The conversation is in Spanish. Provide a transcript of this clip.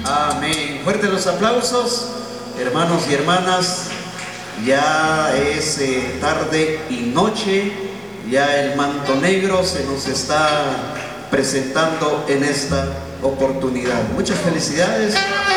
Amén. Fuertes los aplausos, hermanos y hermanas. Ya es tarde y noche, ya el manto negro se nos está presentando en esta oportunidad. Muchas felicidades.